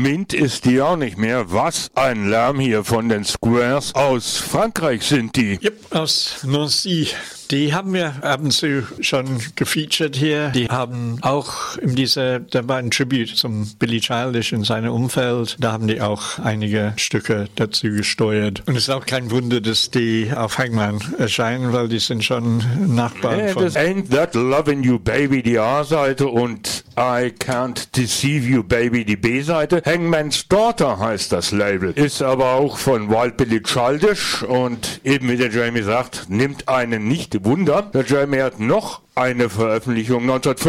Mint ist die auch nicht mehr. Was ein Lärm hier von den Squares. Aus Frankreich sind die. Yep, aus Nancy. Die haben wir ab und zu schon gefeatured hier. Die haben auch da war ein Tribute zum Billy Childish in seinem Umfeld. Da haben die auch einige Stücke dazu gesteuert. Und es ist auch kein Wunder, dass die auf Hangman erscheinen, weil die sind schon Nachbarn von... Das Ain't That Lovin' You Baby, die A-Seite, und I Can't Deceive You Baby, die B-Seite. Hangman's Daughter heißt das Label. Ist aber auch von Wild Billy Childish und eben wie der Jamie sagt, nimmt einen nicht Wunder. Der Jamie hat noch eine Veröffentlichung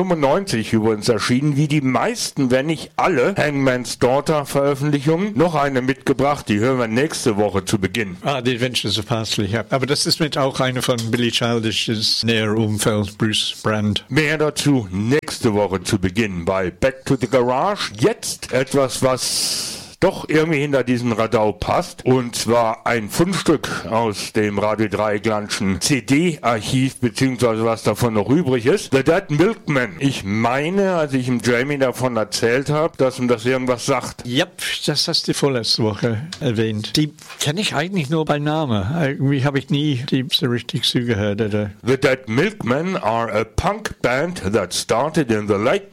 1995 übrigens erschienen, wie die meisten, wenn nicht alle Hangman's Daughter Veröffentlichungen. Noch eine mitgebracht, die hören wir nächste Woche zu Beginn. The Adventures of Parsley, ja. Aber das ist mit auch eine von Billy Childish's näher Umfeld, Bruce Brand. Mehr dazu nächste Woche zu Beginn bei Back to the Garage. Jetzt etwas, was doch irgendwie hinter diesen Radau passt. Und zwar ein Fundstück aus dem Radio Dreiecklandschen CD-Archiv, beziehungsweise was davon noch übrig ist. The Dead Milkmen. Ich meine, als ich dem Jamie davon erzählt habe, dass ihm das irgendwas sagt. Yep, das hast du vorletzte Woche erwähnt. Die kenne ich eigentlich nur bei Namen. Irgendwie habe ich nie die so richtig zugehört. Oder? The Dead Milkmen are a punk band that started in the late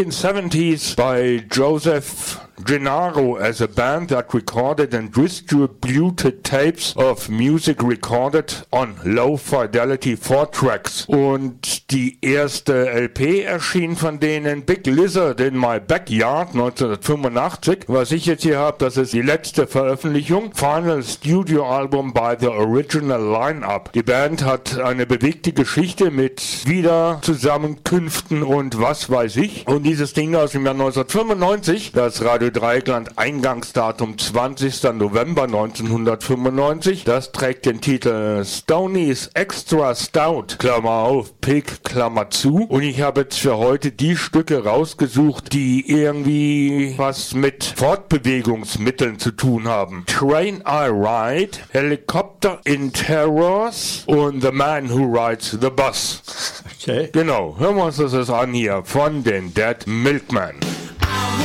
1970s by Joseph Gennaro as a band that recorded and distributed tapes of music recorded on low-fidelity 4-Tracks. Und die erste LP erschien von denen, Big Lizard in My Backyard, 1985. Was ich jetzt hier habe, das ist die letzte Veröffentlichung. Final Studio Album by the Original Line-Up. Die Band hat eine bewegte Geschichte mit Wiederzusammenkünften und was weiß ich. Und dieses Ding aus dem Jahr 1995, das Radio Dreieckland Eingangsdatum 20. November 1995. Das trägt den Titel Stoney's Extra Stout, Klammer auf, Pig, Klammer zu. Und ich habe jetzt für heute die Stücke rausgesucht, die irgendwie was mit Fortbewegungsmitteln zu tun haben. Train I Ride, Helicopter in Terrors und The Man Who Rides the Bus. Okay. Genau, hören wir uns das an hier von den Dead Milkmen.